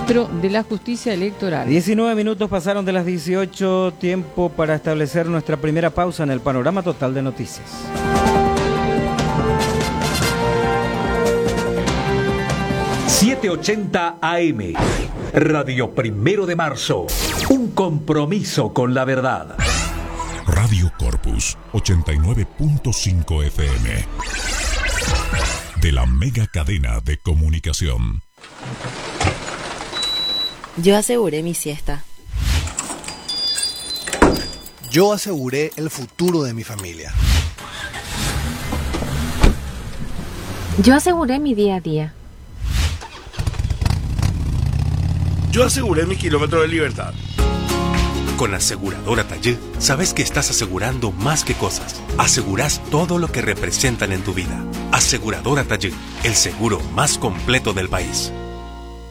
Ministro de la Justicia Electoral. 19 minutos pasaron de las 18, tiempo para establecer nuestra primera pausa en el panorama total de noticias. ...780 AM... Radio Primero de Marzo... ...un compromiso con la verdad. Radio Corpus 89.5 FM... ...de la mega cadena de comunicación. Yo aseguré mi siesta. Yo aseguré el futuro de mi familia. Yo aseguré mi día a día. Yo aseguré mi kilómetro de libertad. Con Aseguradora Tallé, sabes que estás asegurando más que cosas. Asegurás todo lo que representan en tu vida. Aseguradora Tallé, el seguro más completo del país.